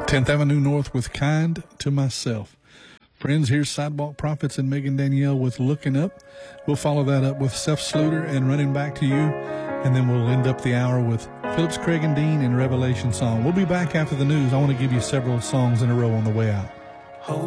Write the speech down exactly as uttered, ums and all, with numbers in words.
tenth Avenue North with Kind to Myself. Friends, here's Sidewalk Prophets and Megan Danielle with Looking Up. We'll follow that up with Seth Sluter and Running Back to You. And then we'll end up the hour with Phillips, Craig and Dean and Revelation Song. We'll be back after the news. I want to give you several songs in a row on the way out.